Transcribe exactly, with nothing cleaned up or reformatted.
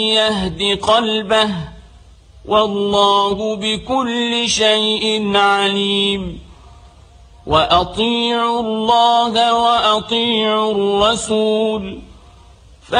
يهد قلبه والله بكل شيء عليم وأطيعوا الله وأطيعوا الرسول